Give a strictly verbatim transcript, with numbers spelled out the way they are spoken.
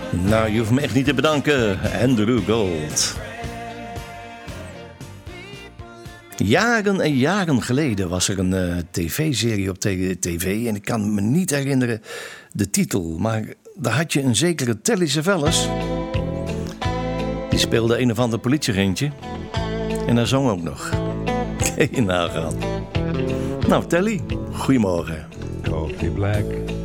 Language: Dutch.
Nou, je hoeft me echt niet te bedanken, Andrew Gold. Jaren en jaren geleden was er een uh, tv-serie op tv en ik kan me niet herinneren de titel, maar daar had je een zekere Telly Savalas. Die speelde een of ander politieagentje en hij zong ook nog. Kun je nagaan. Nou, Telly, goedemorgen. Coffee black.